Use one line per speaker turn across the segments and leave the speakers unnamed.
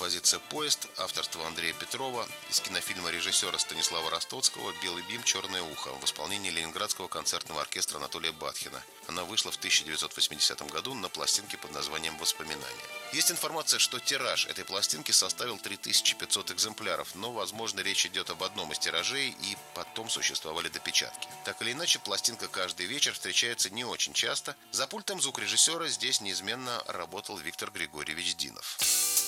композиция «Поезд», авторство Андрея Петрова, из кинофильма режиссера Станислава Ростоцкого «Белый бим, черное ухо» в исполнении Ленинградского концертного оркестра Анатолия Батхина. Она вышла в 1980 году на пластинке под названием «Воспоминания». Есть информация, что тираж этой пластинки составил 3500 экземпляров, но, возможно, речь идет об одном из тиражей, и потом существовали допечатки. Так или иначе, пластинка каждый вечер встречается не очень часто. За пультом звукорежиссера здесь неизменно работал Виктор Григорьевич Динов.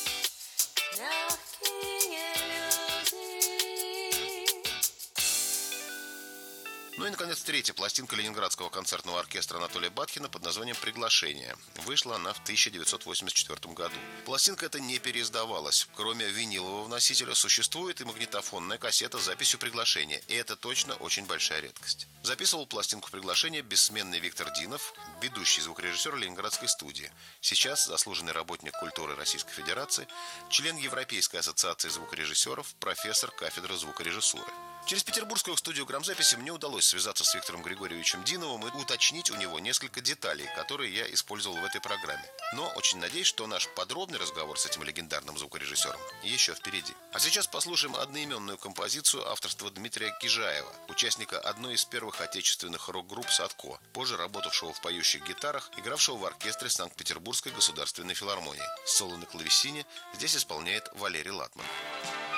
Ну и, наконец, третья пластинка Ленинградского концертного оркестра Анатолия Батхина под названием «Приглашение». Вышла она в 1984 году. Пластинка эта не переиздавалась. Кроме винилового носителя существует и магнитофонная кассета с записью приглашения. И это точно очень большая редкость. Записывал пластинку «Приглашение» бессменный Виктор Динов, ведущий звукорежиссер Ленинградской студии. Сейчас заслуженный работник культуры Российской Федерации, член Европейской ассоциации звукорежиссеров, профессор кафедры звукорежиссуры. Через петербургскую студию грамзаписи мне удалось связаться с Виктором Григорьевичем Диновым и уточнить у него несколько деталей, которые я использовал в этой программе. Но очень надеюсь, что наш подробный разговор с этим легендарным звукорежиссером еще впереди. А сейчас послушаем одноименную композицию авторства Дмитрия Кижаева, участника одной из первых отечественных рок-групп «Садко», позже работавшего в поющих гитарах, игравшего в оркестре Санкт-Петербургской государственной филармонии. Соло на клавесине здесь исполняет Валерий Латман.